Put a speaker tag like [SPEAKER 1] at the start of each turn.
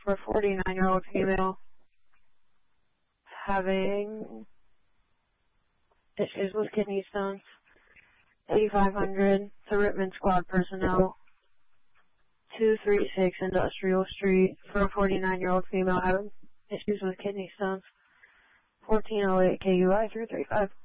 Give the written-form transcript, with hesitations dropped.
[SPEAKER 1] for a 49-year-old female having issues with kidney stones. 8500 to Rittman Squad personnel. 236 Industrial Street for a 49-year-old female having issues with kidney stones. 1408 KUI 335.